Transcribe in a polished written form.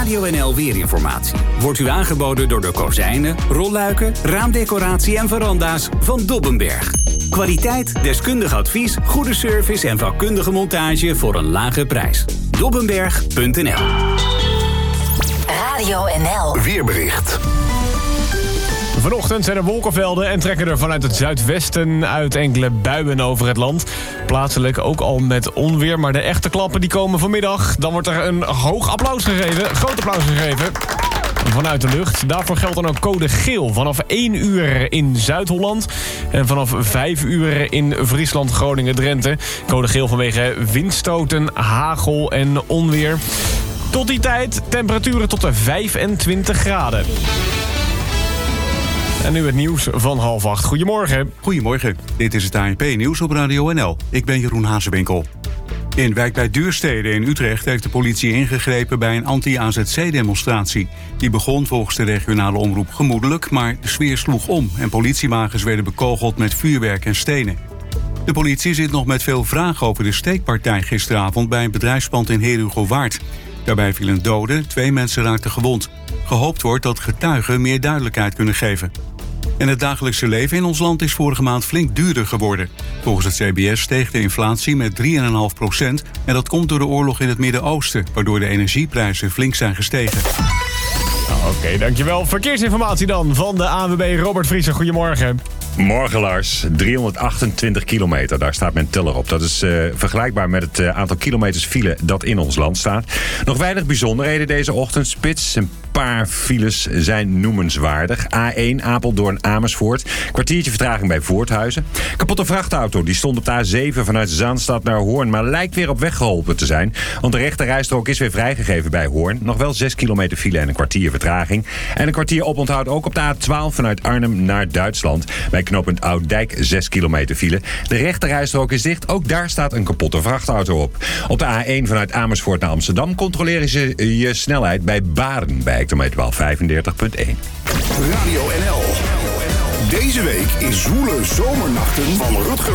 Radio NL Weerinformatie wordt u aangeboden door de kozijnen, rolluiken, raamdecoratie en veranda's van Dobbenberg. Kwaliteit, deskundig advies, goede service en vakkundige montage voor een lage prijs. Dobbenberg.nl. Radio NL. Weerbericht. Vanochtend zijn er wolkenvelden en trekken er vanuit het zuidwesten uit enkele buien over het land. Plaatselijk ook al met onweer, maar de echte klappen die komen vanmiddag. Dan wordt er een groot applaus gegeven vanuit de lucht. Daarvoor geldt dan ook code geel vanaf 1 uur in Zuid-Holland en vanaf 5 uur in Friesland, Groningen, Drenthe. Code geel vanwege windstoten, hagel en onweer. Tot die tijd temperaturen tot de 25 graden. En nu het nieuws van 7:30. Goedemorgen. Goedemorgen, dit is het ANP-nieuws op Radio NL. Ik ben Jeroen Hazewinkel. In Wijk bij Duurstede in Utrecht heeft de politie ingegrepen bij een anti-AZC-demonstratie. Die begon volgens de regionale omroep gemoedelijk, maar de sfeer sloeg om en politiewagens werden bekogeld met vuurwerk en stenen. De politie zit nog met veel vragen over de steekpartij gisteravond bij een bedrijfspand in Heerhugowaard. Daarbij vielen doden, 2 mensen raakten gewond. Gehoopt wordt dat getuigen meer duidelijkheid kunnen geven. En het dagelijkse leven in ons land is vorige maand flink duurder geworden. Volgens het CBS steeg de inflatie met 3,5% en dat komt door de oorlog in het Midden-Oosten, waardoor de energieprijzen flink zijn gestegen. Oké, dankjewel. Verkeersinformatie dan van de ANWB Robert Vriezer. Goedemorgen. Morgen, Lars. 328 kilometer, daar staat mijn teller op. Dat is vergelijkbaar met het aantal kilometers file dat in ons land staat. Nog weinig bijzonderheden deze ochtendspits. Een paar files zijn noemenswaardig. A1 Apeldoorn-Amersfoort. Kwartiertje vertraging bij Voorthuizen. Kapotte vrachtauto, die stond op de A7 vanuit Zaanstad naar Hoorn, maar lijkt weer op weg geholpen te zijn. Want de rechterrijstrook is weer vrijgegeven bij Hoorn. Nog wel 6 kilometer file en een kwartier vertraging. En een kwartier oponthoud ook op de A12 vanuit Arnhem naar Duitsland. Bij knooppunt Ouddijk 6 kilometer file. De rechterrijstrook is dicht. Ook daar staat een kapotte vrachtauto op. Op de A1 vanuit Amersfoort naar Amsterdam controleren ze je snelheid bij Baren bij hectometerpaal 35.1. Radio NL. Deze week is zwoele zomernachten van Rutger